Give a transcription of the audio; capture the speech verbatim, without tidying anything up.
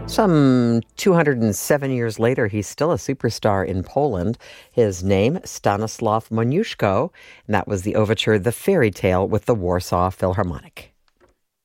Some two hundred seven years later, he's still a superstar in Poland. His name, Stanislaw Moniuszko, and that was the overture The Fairy Tale with the Warsaw Philharmonic.